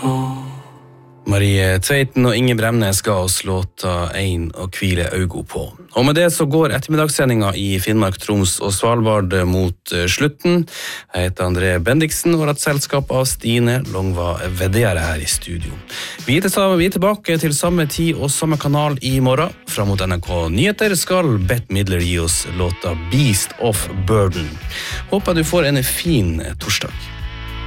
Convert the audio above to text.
Marie Tveiten og Inge Bremnes ga oss låta «Ein og hvile øygo på». Og med det så går ettermiddagssendinga i Finnmark, Troms og Svalbard mot slutten. Jeg heter André Bendiksen og har hatt selskap av Stine Longva Veddegjerde her i studio. Vi er tilbake til samme tid og samme kanal i morgen. Fram mot NRK Nyheter skal Bette Midler gi oss låta «Beast of Burden». Håper du får en fin torsdag.